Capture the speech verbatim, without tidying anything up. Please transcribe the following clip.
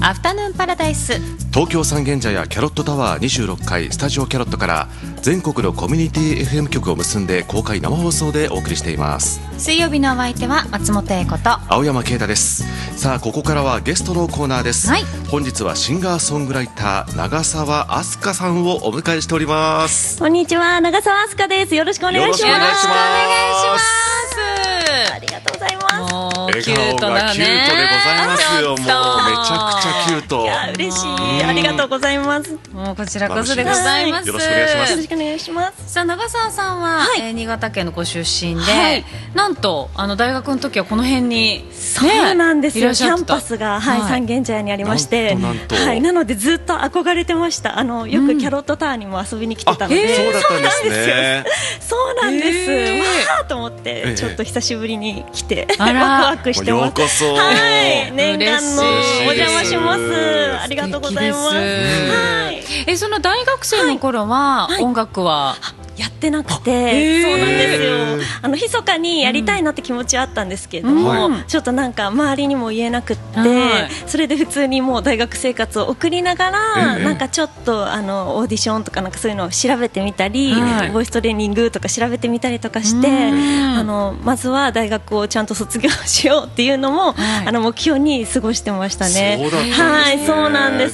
アフタヌーンパラダイス。 東京三軒茶屋キャロットタワーにじゅうろっかいスタジオキャロットから全国のコミュニティ エフエム 局を結んで公開生放送でお送りしています。 水曜日のお相手は松本英子と青山啓太です。さあここからはゲストのコーナーです、 はい、 本日はシンガーソングライター長澤飛鳥さんをお迎えしております。 こんにちは、長澤飛鳥です。よろしくお願いします。 よろしくお願いします。 ありがとうございます。 もう笑キュー顔がトだね。 キュートでございますよ。もうめちゃくちゃキュート。 いや嬉しい、ありがとうございます。 もうこちらこそでございます。 よろしくお願いします。 よろしくお願いします。 さあ長澤さんは、 はいえー新潟県のご出身で、 はい、 なんとあの大学の時はこの辺に、ね、 そうなんですよ。キャンいらっしゃってたパスが、はいはい三軒茶屋にありまして、 なんとなんとはい、なのでずっと憧れてました。あのよくキャロットタワーにも遊びに来てたので、 あそうだったんですね。 そうなんです。 へーわーと思って、 ええちょっと久しぶりに来てあらワクワクしてます。 ようこそ。 はい、念願のお邪魔します。 嬉しいです。 ありがとうございます。 素敵ですはいえその大学生の頃は、 はい音楽はやってなくへて、 ーそうなんですよ。あの密かにやりたいなって気持ちはあったんですけれども、 うんちょっとなんか周りにも言えなくって、 はいそれで普通にもう大学生活を送りながら、 ええなんかちょっとあのオーディションとかなんかそういうのを調べてみたり、 はいボイストレーニングとか調べてみたりとかして、 うんあのまずは大学をちゃんと卒業しようっていうのも、 はいあの目標に過ごしてましたね。 そうだったんですね。 はい、そうなんです。